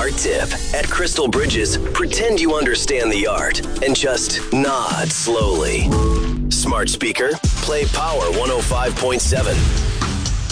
art tip. At Crystal Bridges, pretend you understand the art and just nod slowly. Smart speaker, play Power 105.7.